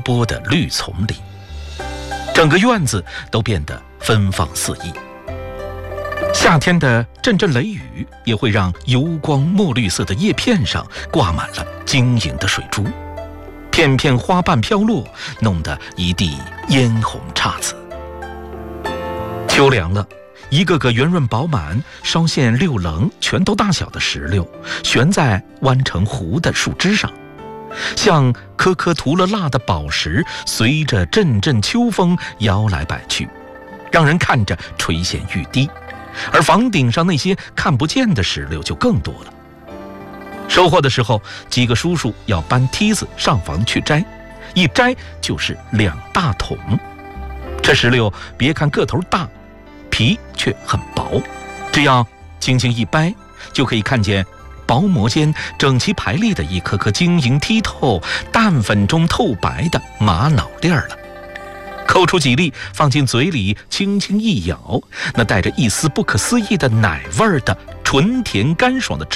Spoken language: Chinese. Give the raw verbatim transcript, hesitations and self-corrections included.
波的绿丛里，整个院子都变得芬芳四溢。夏天的阵阵雷雨也会让油光墨绿色的叶片上挂满了晶莹的水珠，片片花瓣飘落，弄得一地嫣红姹紫。秋凉了，一个个圆润饱满、稍现六棱拳头大小的石榴悬在弯成弧的树枝上，像颗颗涂了蜡的宝石，随着阵阵秋风摇来摆去，让人看着垂涎欲滴。而房顶上那些看不见的石榴就更多了。收获的时候，几个叔叔要搬梯子上房去摘，一摘就是两大桶。这石榴别看个头大，皮却很薄，只要轻轻一掰，就可以看见薄膜间整齐排列的一颗颗晶莹剔透、淡粉中透白的玛瑙粒儿了。抠出几粒放进嘴里，轻轻一咬，那带着一丝不可思议的奶味儿的纯甜干爽的